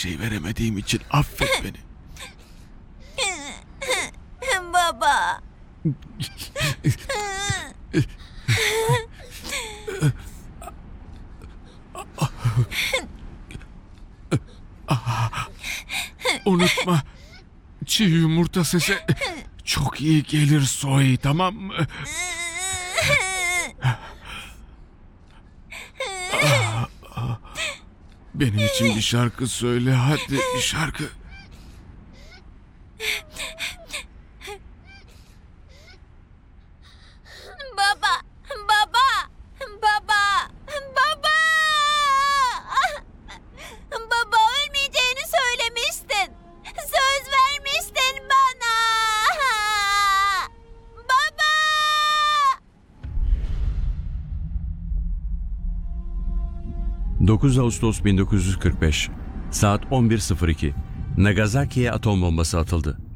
şey veremediğim için affet beni. Baba. Unutma. Çiğ yumurta sesi çok iyi gelir Zoe, tamam mı? Benim için bir şarkı söyle hadi, bir şarkı. Baba. Baba. Baba. Baba. Baba, ölmeyeceğini söylemiştin. Söz vermiştin bana. Baba. 9 Ağustos 1945 saat 11:02 Nagasaki'ye atom bombası atıldı.